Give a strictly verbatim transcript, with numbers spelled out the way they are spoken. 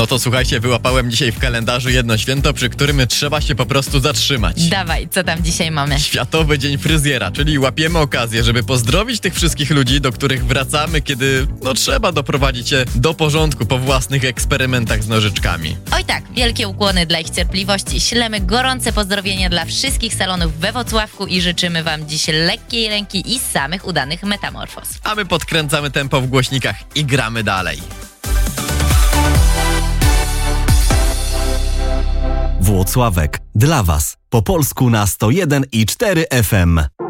No to słuchajcie, wyłapałem dzisiaj w kalendarzu jedno święto, przy którym trzeba się po prostu zatrzymać. Dawaj, co tam dzisiaj mamy? Światowy Dzień Fryzjera, czyli łapiemy okazję, żeby pozdrowić tych wszystkich ludzi, do których wracamy, kiedy no trzeba doprowadzić je do porządku po własnych eksperymentach z nożyczkami. Oj tak, wielkie ukłony dla ich cierpliwości. Ślemy gorące pozdrowienia dla wszystkich salonów we Włocławku i życzymy wam dziś lekkiej ręki i samych udanych metamorfoz. A my podkręcamy tempo w głośnikach i gramy dalej. Włocławek. Dla Was. Po polsku na sto jeden i cztery F M.